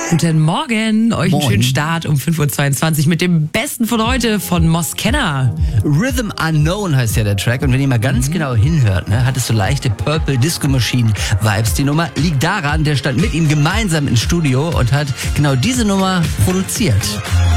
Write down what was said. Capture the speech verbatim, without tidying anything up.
Guten Morgen, euch Moin. einen schönen Start um fünf Uhr zweiundzwanzig mit dem Besten von heute von Moss Kenner. Rhythm Unknown heißt ja der Track und wenn ihr mal ganz mhm. genau hinhört, ne, hat es so leichte Purple Disco Machine Vibes. Die Nummer liegt daran, der stand mit ihm gemeinsam im Studio und hat genau diese Nummer produziert.